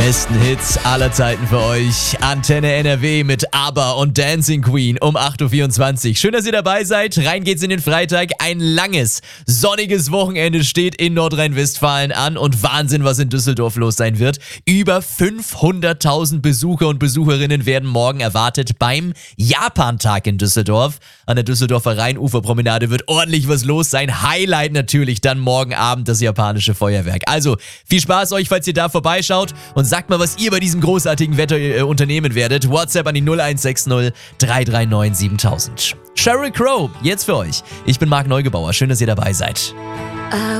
besten Hits aller Zeiten für euch. Antenne NRW mit ABBA und Dancing Queen um 8.24 Uhr. Schön, dass ihr dabei seid. Rein geht's in den Freitag. Ein langes, sonniges Wochenende steht in Nordrhein-Westfalen an und Wahnsinn, was in Düsseldorf los sein wird. Über 500.000 Besucher und Besucherinnen werden morgen erwartet beim Japantag in Düsseldorf. An der Düsseldorfer Rheinuferpromenade wird ordentlich was los sein. Highlight natürlich dann morgen Abend das japanische Feuerwerk. Also viel Spaß euch, falls ihr da vorbeischaut und sagt mal, was ihr bei diesem großartigen Wetter unternehmen werdet. WhatsApp an die 0160 339 7000. Sheryl Crow, jetzt für euch. Ich bin Marc Neugebauer. Schön, dass ihr dabei seid.